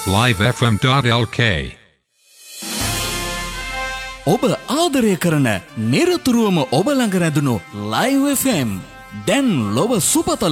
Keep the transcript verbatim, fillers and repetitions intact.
live f m dot l k. ඔබ ආදරය කරන නිරතුරුවම ඔබ ළඟ රැඳුණු Live එෆ් එම් දැන් ලොව සුපතල